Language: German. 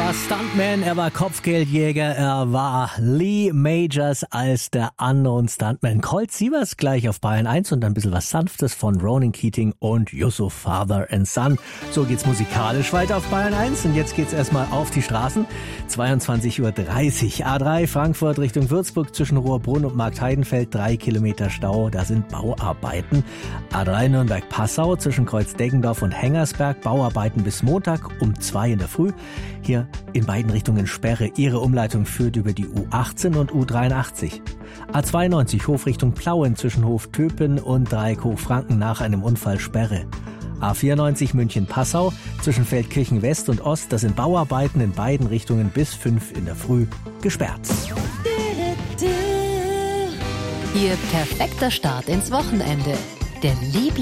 war Stuntman, er war Kopfgeldjäger, er war Lee Majors als der Unknown Stuntman. Colt Sievers gleich auf Bayern 1 und ein bisschen was Sanftes von Ronan Keating und Yusuf Father and Son. So geht's musikalisch weiter auf Bayern 1 und jetzt geht's erstmal auf die Straßen. 22:30 Uhr. A3 Frankfurt Richtung Würzburg zwischen Rohrbrunn und Marktheidenfeld 3 Kilometer Stau, da sind Bauarbeiten. A3 Nürnberg-Passau zwischen Kreuz-Deggendorf und Hengersberg, Bauarbeiten bis Montag um 2 in der Früh. Hier in beiden Richtungen Sperre. Ihre Umleitung führt über die U18 und U83. A92 Hof Richtung Plauen zwischen Hof-Töpen und Dreieck Hochfranken nach einem Unfall Sperre. A94 München-Passau zwischen Feldkirchen West und Ost, das sind Bauarbeiten in beiden Richtungen bis 5 in der Früh gesperrt. Ihr perfekter Start ins Wochenende. Der